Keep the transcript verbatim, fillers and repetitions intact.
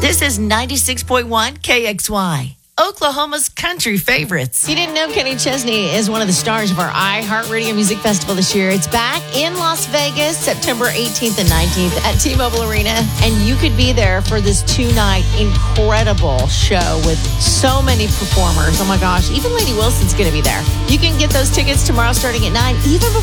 This is ninety-six point one K X Y, Oklahoma's country favorites. You didn't know Kenny Chesney is one of the stars of our iHeartRadio Music Festival this year. It's back in Las Vegas, September eighteenth and nineteenth at T-Mobile Arena. And you could be there for this two-night incredible show with so many performers. Oh my gosh, even Lady Wilson's going to be there. You can get those tickets tomorrow starting at nine, even before